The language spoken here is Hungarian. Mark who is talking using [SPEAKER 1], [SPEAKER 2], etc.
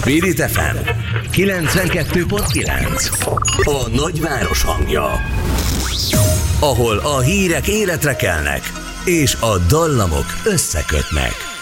[SPEAKER 1] Spirit FM 92.9. A nagyváros hangja. Ahol a hírek életre kelnek, és a dallamok összekötnek.